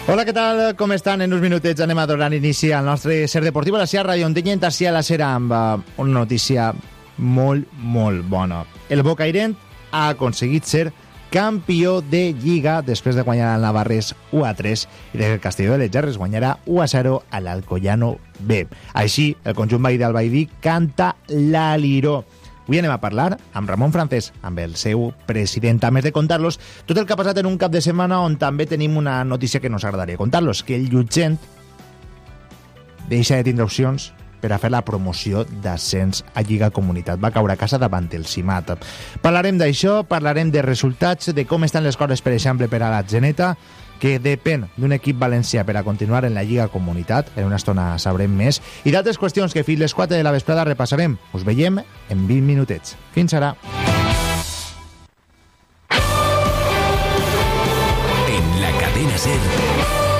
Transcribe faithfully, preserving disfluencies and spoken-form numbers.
Hola, què tal? Com estan? En uns minutets anem a donar inici al nostre Ser Deportiu a la Sierra i on tenim així a la Sierra amb uh, una notícia molt, molt bona. El Bocairent ha aconseguit ser campió de Lliga després de guanyar al Navarrés u a tres i que el Castelló de les Gerres guanyarà u a zero a l'Alcoyano B. Així, el conjunt veí del Baidí canta l'Aliró. Avui anem a parlar amb Ramon Francés, amb el seu president, a més de contar-los tot el que ha passat en un cap de setmana on també tenim una notícia que nos agradaria contar-los, que el Llutxent deixa de tindre opcions per a fer la promoció d'ascens a Lliga Comunitat. Va caure a casa davant el Simat. Parlarem d'això, parlarem de resultats, de com estan les coses, per exemple, per a la Geneta, que depèn d'un equip valencià per a continuar en la Lliga Comunitat. En una estona sabrem més. I d'altres qüestions que fins les quatre de la vesprada repassarem. Us veiem en vint minutets. Fins ara. En la cadena SER,